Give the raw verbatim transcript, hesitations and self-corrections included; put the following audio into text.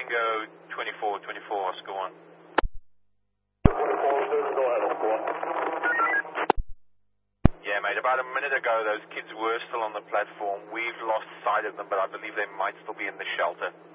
Tango twenty-four, twenty-four, Oscar one. twenty-four, go ahead, Oscar one. Yeah, mate, about a minute ago, those kids were still on the platform. We've lost sight of them, but I believe they might still be in the shelter.